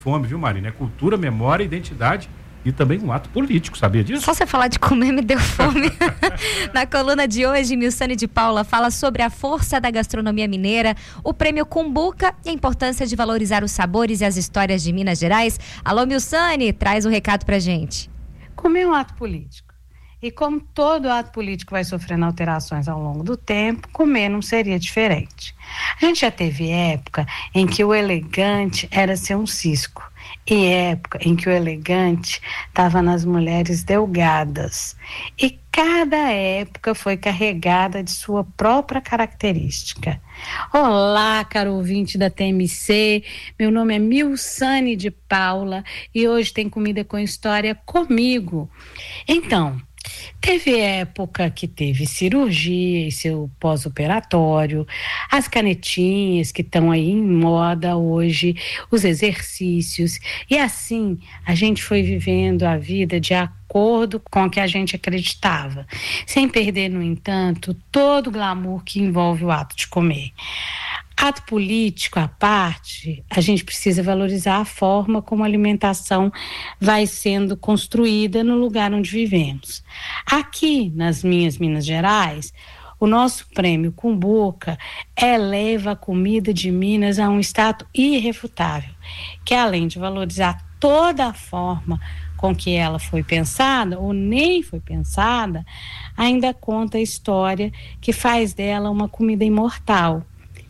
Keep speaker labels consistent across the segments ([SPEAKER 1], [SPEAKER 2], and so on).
[SPEAKER 1] fome, viu, Marina? É cultura, memória, identidade e também um ato político, sabia disso?
[SPEAKER 2] Só você falar de comer me deu fome. Na coluna de hoje, Milsane de Paula fala sobre a força da gastronomia mineira, o prêmio Cumbuca e a importância de valorizar os sabores e as histórias de Minas Gerais. Alô, Milsane, traz o recado pra gente.
[SPEAKER 3] Comer é um ato político. E como todo ato político vai sofrendo alterações ao longo do tempo, comer não seria diferente. A gente já teve época em que o elegante era ser um cisco. E época em que o elegante estava nas mulheres delgadas. E cada época foi carregada de sua própria característica. Olá, caro ouvinte da TMC, meu nome é Milsane de Paula e hoje tem Comida com História comigo. Então, teve época que teve cirurgia e seu pós-operatório, as canetinhas que estão aí em moda hoje, os exercícios, e assim a gente foi vivendo a vida de acordo com o que a gente acreditava, sem perder, no entanto, todo o glamour que envolve o ato de comer. Ato político à parte, a gente precisa valorizar a forma como a alimentação vai sendo construída no lugar onde vivemos. Aqui, nas minhas Minas Gerais, o nosso prêmio Cumbuca eleva a comida de Minas a um status irrefutável, que além de valorizar toda a forma com que ela foi pensada, ou nem foi pensada, ainda conta a história que faz dela uma comida imortal.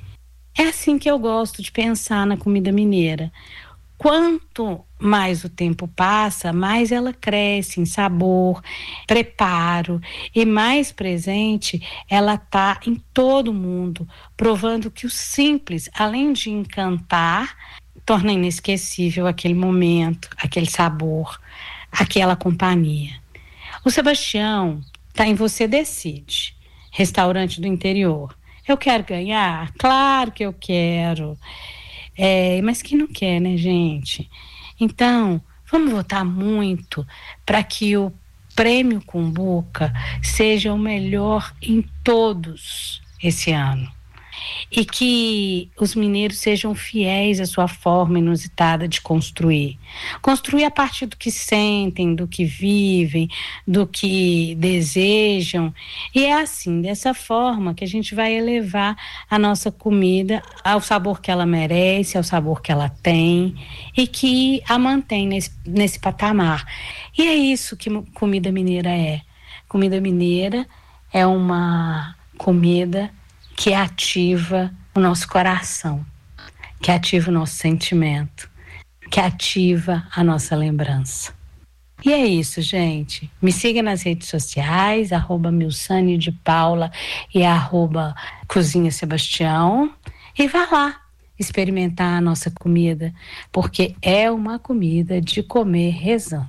[SPEAKER 3] É assim que eu gosto de pensar na comida mineira. Quanto mais o tempo passa, mais ela cresce em sabor, preparo e mais presente ela está em todo mundo, provando que o simples, além de encantar, torna inesquecível aquele momento, aquele sabor, aquela companhia. O Sebastião está em Você Decide, restaurante do interior. Eu quero ganhar? Claro que eu quero. Mas quem não quer, né, gente? Então, vamos votar muito para que o prêmio Cumbuca seja o melhor em todos esse ano. E que os mineiros sejam fiéis à sua forma inusitada de construir. Construir a partir do que sentem, do que vivem, do que desejam. E é assim, dessa forma, que a gente vai elevar a nossa comida ao sabor que ela merece, ao sabor que ela tem e que a mantém nesse patamar. E é isso que comida mineira é. Comida mineira é uma comida que ativa o nosso coração, que ativa o nosso sentimento, que ativa a nossa lembrança. E é isso, gente. Me siga nas redes sociais, @Milsane de Paula e @Cozinha Sebastião, e vá lá experimentar a nossa comida, porque é uma comida de comer rezando.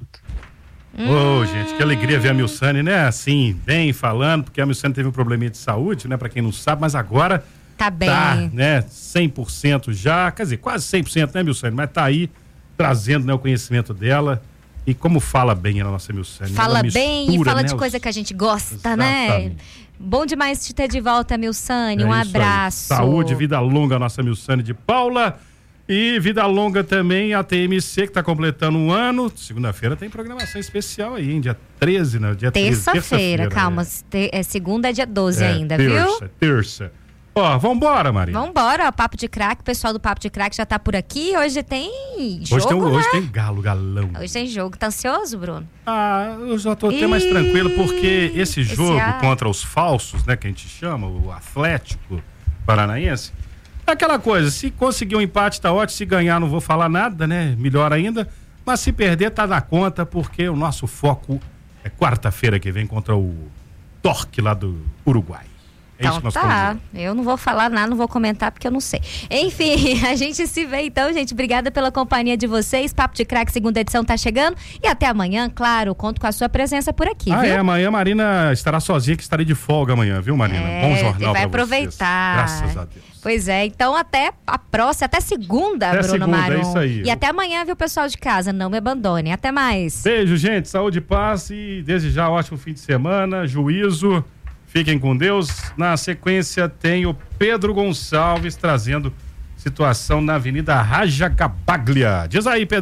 [SPEAKER 1] Gente, que alegria ver a Milsane, né? Assim, bem falando, porque a Milsane teve um probleminha de saúde, né? Pra quem não sabe, mas agora
[SPEAKER 2] tá bem,
[SPEAKER 1] né? 100% já, quer dizer, quase 100%, né, Milsane? Mas tá aí, trazendo, né, o conhecimento dela. E como fala bem a nossa Milsane.
[SPEAKER 2] Fala
[SPEAKER 1] mistura,
[SPEAKER 2] bem e fala, né, de
[SPEAKER 1] os...
[SPEAKER 2] coisa que a gente gosta,
[SPEAKER 1] Exatamente.
[SPEAKER 2] né? Bom demais te ter de volta, Milsane. Um abraço.
[SPEAKER 1] Saúde, vida longa, a nossa Milsane de Paula. E vida longa também a TMC, que está completando um ano. Segunda-feira tem programação especial aí, hein? Dia 13, né? Dia
[SPEAKER 2] terça-feira, calma. Segunda é dia 12 ainda, viu?
[SPEAKER 1] Terça. Ó, vambora, Maria.
[SPEAKER 2] Vambora, ó, Papo de Crack. O pessoal do Papo de Crack já tá por aqui. Hoje tem jogo,
[SPEAKER 1] hoje tem galão.
[SPEAKER 2] Hoje tem jogo. Tá ansioso, Bruno?
[SPEAKER 1] Eu já tô até mais tranquilo, porque esse jogo contra os falsos, né, que a gente chama, o Atlético Paranaense, é aquela coisa, se conseguir um empate tá ótimo, se ganhar não vou falar nada, né, melhor ainda, mas se perder tá na conta, porque o nosso foco é quarta-feira que vem contra o Torque lá do Uruguai.
[SPEAKER 2] Então tá, eu não vou falar nada, não vou comentar porque eu não sei. Enfim, a gente se vê então, gente. Obrigada pela companhia de vocês. Papo de Crack, segunda edição tá chegando. E até amanhã, claro, conto com a sua presença por aqui, viu?
[SPEAKER 1] Amanhã a Marina estará sozinha, que estarei de folga amanhã, viu, Marina? Bom jornal
[SPEAKER 2] vai
[SPEAKER 1] pra
[SPEAKER 2] aproveitar.
[SPEAKER 1] Vocês. Graças a Deus.
[SPEAKER 2] Pois é, então até a próxima, até segunda, Bruno Maron.
[SPEAKER 1] É isso aí.
[SPEAKER 2] E até amanhã, viu, pessoal de casa? Não me abandone. Até mais.
[SPEAKER 1] Beijo, gente. Saúde e paz e desde já ótimo fim de semana, juízo. Fiquem com Deus. Na sequência tem o Pedro Gonçalves trazendo situação na Avenida Rajagabaglia. Diz aí, Pedro.